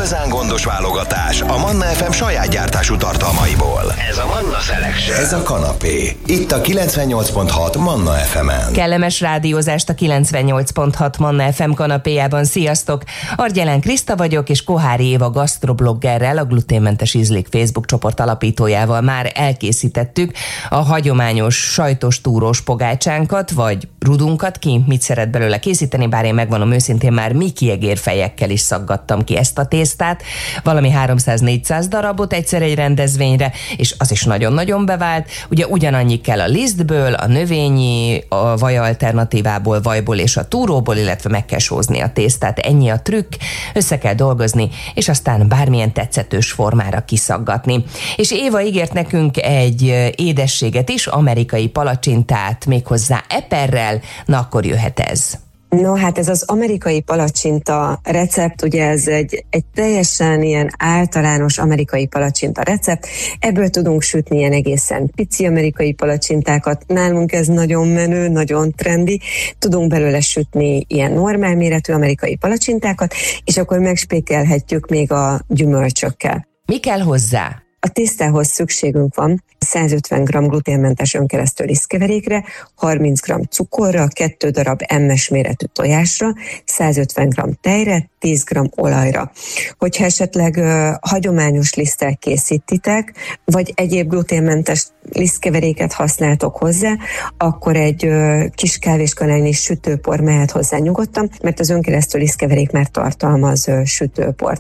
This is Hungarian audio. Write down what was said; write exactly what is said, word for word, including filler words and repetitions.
igazán gondos válogatás a Manna ef em saját gyártású tartalmaiból. Ez a Manna Selection. Ez a kanapé. Itt a kilencvennyolc pont hat Manna ef emen. Kellemes rádiózást a kilencvennyolc pont hat Manna ef em kanapéjában. Sziasztok! Argyelán Kriszta vagyok, és Kohári Éva gasztrobloggerrel, a Gluténmentes Ízlik Facebook csoport alapítójával már elkészítettük a hagyományos sajtos túrós pogácsánkat, vagy rudunkat. Ki mit szeret belőle készíteni, bár én megvanom őszintén, már mi kiegérfejekkel is szaggattam ki ezt a tésztát, valami háromszáz-négyszáz darabot egyszer egy rendezvényre, és az is nagyon-nagyon bevált. Ugye ugyanannyi kell a lisztből, a növényi, a vaj alternatívából, vajból és a túróból, illetve meg kell sózni a tésztát. Ennyi a trükk, össze kell dolgozni, és aztán bármilyen tetszetős formára kiszaggatni. És Éva ígért nekünk egy édességet is, amerikai palacsintát, méghozzá eperrel. Na akkor jöhet ez. No, hát ez az amerikai palacsinta recept, ugye ez egy, egy teljesen ilyen általános amerikai palacsinta recept. Ebből tudunk sütni ilyen egészen pici amerikai palacsintákat. Nálunk ez nagyon menő, nagyon trendi. Tudunk belőle sütni ilyen normál méretű amerikai palacsintákat, és akkor megspékelhetjük még a gyümölcsökkel. Mi kell hozzá? A tésztához szükségünk van százötven gramm gluténmentes önkeresztő lisztkeverékre, harminc gramm cukorra, két darab emmes méretű tojásra, százötven gramm tejre, tíz gramm olajra. Hogyha esetleg uh, hagyományos liszttel készítitek, vagy egyéb gluténmentes lisztkeveréket használtok hozzá, akkor egy uh, kis kávéskanálnyi sütőpor mehet hozzá nyugodtan, mert az önkeresztő lisztkeverék már tartalmaz uh, sütőport.